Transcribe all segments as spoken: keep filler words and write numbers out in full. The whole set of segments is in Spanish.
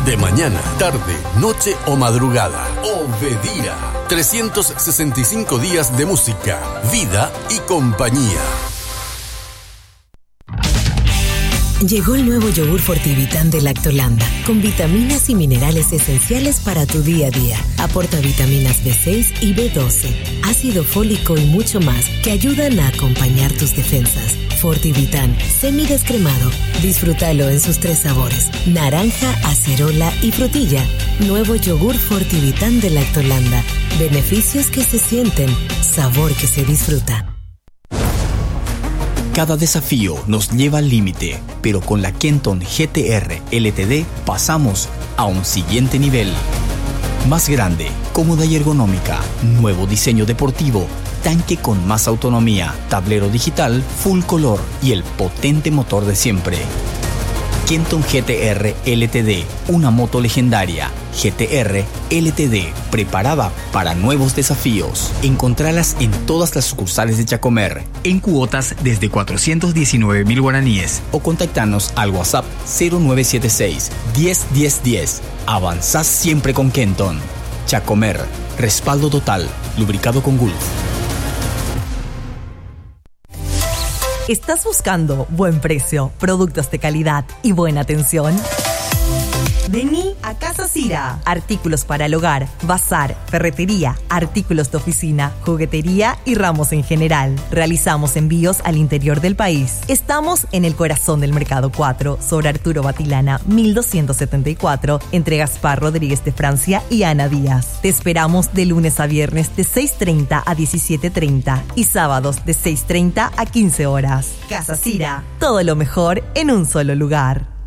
De mañana, tarde, noche o madrugada. Obedira. trescientos sesenta y cinco días de música, vida y compañía. Llegó el nuevo yogur Fortivitán de Lactolanda, con vitaminas y minerales esenciales para tu día a día. Aporta vitaminas B seis y B doce, ácido fólico y mucho más que ayudan a acompañar tus defensas. Fortivitán, semidescremado. Disfrútalo en sus tres sabores: naranja, acerola y frutilla. Nuevo yogur Fortivitán de Lactolanda. Beneficios que se sienten, sabor que se disfruta. Cada desafío nos lleva al límite, pero con la Kenton G T R L T D pasamos a un siguiente nivel. Más grande, cómoda y ergonómica, nuevo diseño deportivo, tanque con más autonomía, tablero digital full color y el potente motor de siempre. Kenton G T R L T D, una moto legendaria. G T R L T D, preparada para nuevos desafíos. Encontralas en todas las sucursales de Chacomer, en cuotas desde cuatrocientos diecinueve mil guaraníes, o contactanos al WhatsApp cero nueve siete seis, diez, diez, diez. Avanzás siempre con Kenton. Chacomer, respaldo total, lubricado con Gulf. ¿Estás buscando buen precio, productos de calidad y buena atención? Vení a Casa Cira. Artículos para el hogar, bazar, ferretería, artículos de oficina, juguetería y ramos en general. Realizamos envíos al interior del país. Estamos en el corazón del Mercado cuatro, sobre Arturo Batilana, mil doscientos setenta y cuatro, entre Gaspar Rodríguez de Francia y Ana Díaz. Te esperamos de lunes a viernes de seis treinta a diecisiete treinta y sábados de seis treinta a quince horas. Casa Cira, todo lo mejor en un solo lugar.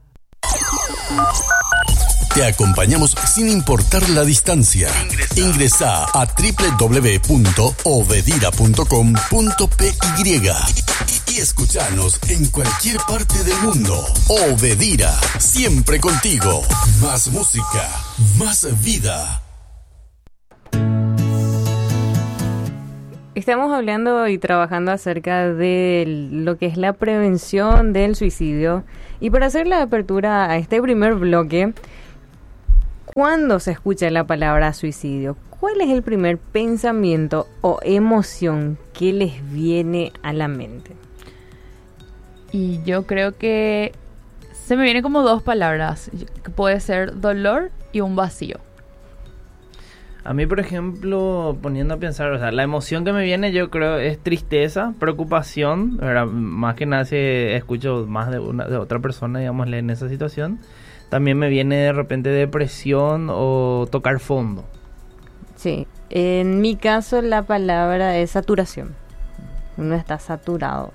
Te acompañamos sin importar la distancia. Ingresa a doble u doble u doble u punto obedira punto com punto p y y escuchanos en cualquier parte del mundo. Obedira, siempre contigo. Más música, más vida. Estamos hablando y trabajando acerca de lo que es la prevención del suicidio. Y para hacer la apertura a este primer bloque, ¿cuándo se escucha la palabra suicidio? ¿Cuál es el primer pensamiento o emoción que les viene a la mente? Y yo creo que se me vienen como dos palabras, que puede ser dolor y un vacío. A mí, por ejemplo, poniendo a pensar, o sea, la emoción que me viene yo creo es tristeza, preocupación, ¿verdad? Más que nada si escucho más de una de otra persona, digámosle, en esa situación. También me viene de repente depresión o tocar fondo. Sí, en mi caso la palabra es saturación. Uno está saturado.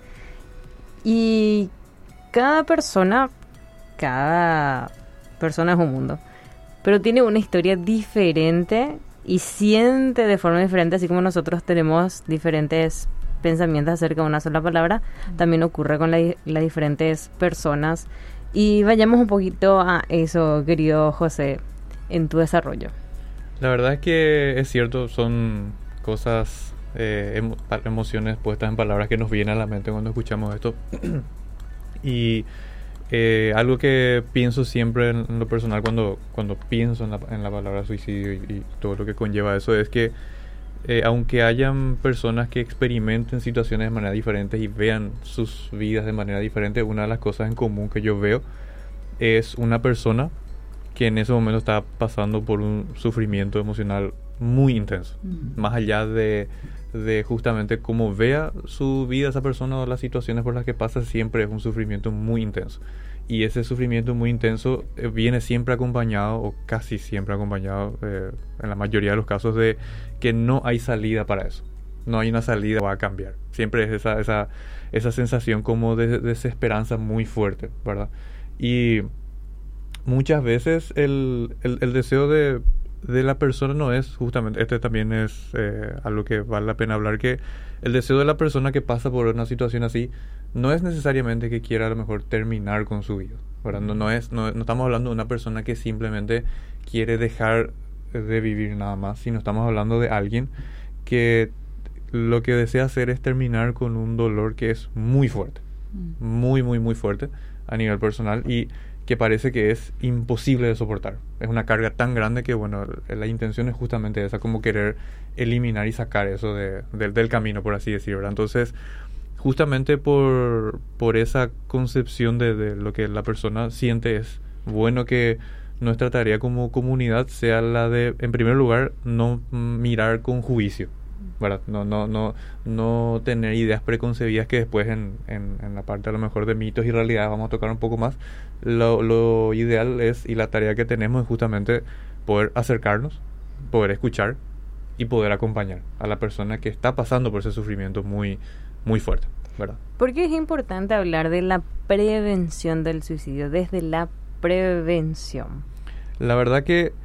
Y cada persona, cada persona es un mundo, pero tiene una historia diferente y siente de forma diferente, así como nosotros tenemos diferentes pensamientos acerca de una sola palabra, también ocurre con la, las diferentes personas. Y vayamos un poquito a eso, querido José, en tu desarrollo. La verdad es que es cierto, son cosas, eh, emo- emociones puestas en palabras que nos vienen a la mente cuando escuchamos esto. Y eh, algo que pienso siempre en, en lo personal cuando, cuando pienso en la, en la palabra suicidio y, y todo lo que conlleva eso es que Eh, aunque hayan personas que experimenten situaciones de manera diferente y vean sus vidas de manera diferente, una de las cosas en común que yo veo es una persona que en ese momento está pasando por un sufrimiento emocional muy intenso. Mm. Más allá de, de justamente cómo vea su vida esa persona o las situaciones por las que pasa, siempre es un sufrimiento muy intenso. Y ese sufrimiento muy intenso eh, viene siempre acompañado, o casi siempre acompañado, eh, en la mayoría de los casos, de que no hay salida para eso. No hay una salida que va a cambiar. Siempre es esa, esa, esa sensación como de, de desesperanza muy fuerte, ¿verdad? Y muchas veces el, el, el deseo de, de la persona no es justamente, este también es eh, algo que vale la pena hablar, que el deseo de la persona que pasa por una situación así no es necesariamente que quiera a lo mejor terminar con su vida, ¿verdad? No, no, es, no, no estamos hablando de una persona que simplemente quiere dejar de vivir nada más, sino estamos hablando de alguien que lo que desea hacer es terminar con un dolor que es muy fuerte, muy, muy, muy fuerte, a nivel personal y que parece que es imposible de soportar. Es una carga tan grande que, bueno, la intención es justamente esa, como querer eliminar y sacar eso de, de, del camino, por así decirlo, ¿verdad? Entonces, justamente por, por esa concepción de, de lo que la persona siente, es bueno que nuestra tarea como comunidad sea la de, en primer lugar, no mirar con juicio, ¿verdad? No, no, no, no tener ideas preconcebidas que después en, en, en la parte a lo mejor de mitos y realidades vamos a tocar un poco más. Lo, lo ideal es, y la tarea que tenemos es justamente poder acercarnos, poder escuchar y poder acompañar a la persona que está pasando por ese sufrimiento muy, muy fuerte, ¿verdad? ¿Por qué es importante hablar de la prevención del suicidio, desde la prevención? La verdad que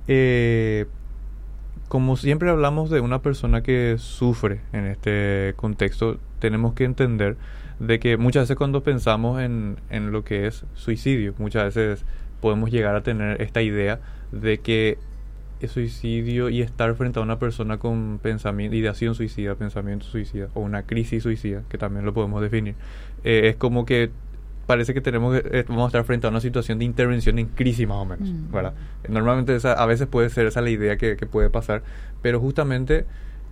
eh, como siempre hablamos de una persona que sufre en este contexto, tenemos que entender de que muchas veces cuando pensamos en, en lo que es suicidio, muchas veces podemos llegar a tener esta idea de que el suicidio y estar frente a una persona con pensamiento, ideación suicida, pensamiento suicida o una crisis suicida, que también lo podemos definir, eh, es como que parece que tenemos eh, vamos a estar frente a una situación de intervención en crisis más o menos, mm. ¿verdad? Normalmente esa, a veces puede ser esa la idea que, que puede pasar, pero justamente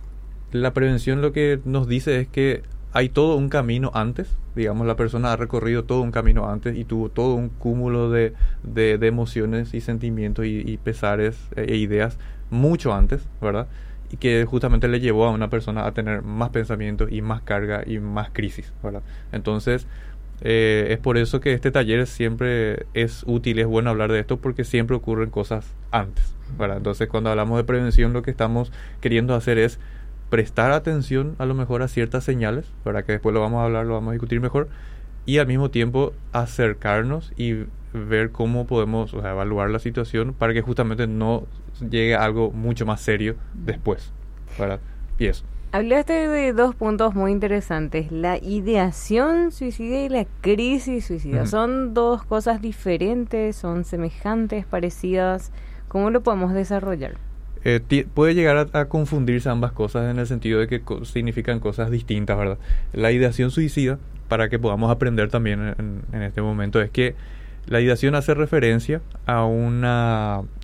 la prevención lo que nos dice es que hay todo un camino antes, digamos, la persona ha recorrido todo un camino antes y tuvo todo un cúmulo de, de, de emociones y sentimientos y, y pesares e ideas mucho antes, ¿verdad? Y que justamente le llevó a una persona a tener más pensamientos y más carga y más crisis, ¿verdad? Entonces, eh, es por eso que este taller siempre es útil, es bueno hablar de esto porque siempre ocurren cosas antes, ¿verdad? Entonces, cuando hablamos de prevención, lo que estamos queriendo hacer es prestar atención a lo mejor a ciertas señales, para que después lo vamos a hablar, lo vamos a discutir mejor, y al mismo tiempo acercarnos y ver cómo podemos, o sea, evaluar la situación para que justamente no llegue a algo mucho más serio después, ¿verdad? Y eso. Hablaste de dos puntos muy interesantes, la ideación suicida y la crisis suicida. Uh-huh. ¿Son dos cosas diferentes? ¿Son semejantes, parecidas? ¿Cómo lo podemos desarrollar? Eh, t- puede llegar a, a confundirse ambas cosas en el sentido de que co- significan cosas distintas, ¿verdad? La ideación suicida, para que podamos aprender también en, en este momento, es que la ideación hace referencia a una